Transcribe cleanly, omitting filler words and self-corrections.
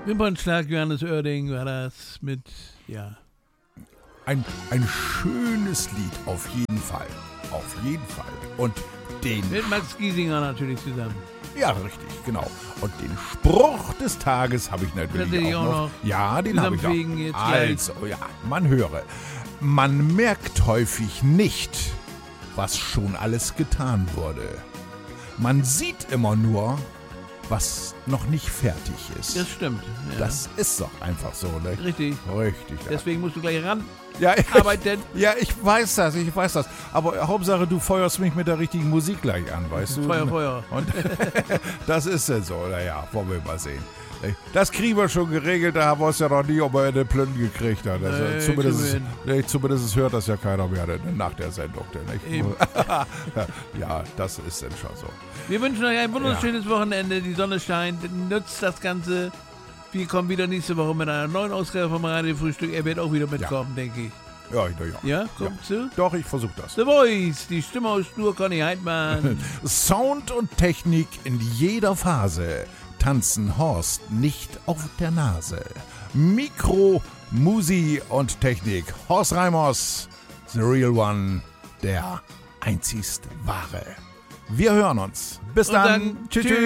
Wimpernschlag, Johannes Oerding war das mit, ja. Ein schönes Lied, auf jeden Fall. Auf jeden Fall. Und den... Mit Max Giesinger natürlich zusammen. Ja, richtig, genau. Und den Spruch des Tages habe ich natürlich auch noch. Ja, den habe ich auch. Jetzt also, ja, man höre. Man merkt häufig nicht, was schon alles getan wurde. Man sieht immer nur, was noch nicht fertig ist. Das stimmt. Ja. Das ist doch einfach so, ne? Richtig. Richtig. Ja. Deswegen musst du gleich ran. Ja, arbeiten. Ja, ich weiß das. Aber Hauptsache, du feuerst mich mit der richtigen Musik gleich an, weißt du? Feuer. Und das ist ja so. Naja, wollen wir mal sehen. Das kriegen wir schon geregelt, da haben wir es ja noch nie, ob er eine Plünden gekriegt hat. Also zumindest hört das ja keiner mehr nach der Sendung. Ja, das ist dann schon so. Wir wünschen euch ein wunderschönes Wochenende. Die Sonne scheint. Nutzt das Ganze. Wir kommen wieder nächste Woche mit einer neuen Ausgabe vom Radio-Frühstück. Er wird auch wieder mitkommen, denke ich. Ja. Ja, kommt zu? Doch, ich versuche das. The Voice, die Stimme aus Stur, Conny Heidmann. Sound und Technik in jeder Phase. Tanzen Horst nicht auf der Nase. Mikro, Musi und Technik. Horst Reimers, the real one, der einzigst wahre. Wir hören uns. Bis dann. Tschüss.